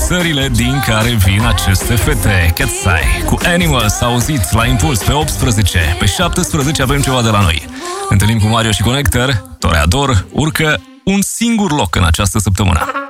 țările din care vin aceste fete. Cat's cu Animal s-a auzit la Impuls pe 18. Pe 17 avem ceva de la noi. Întâlnim cu Mario și Connector. Toreador urcă un singur loc în această săptămână.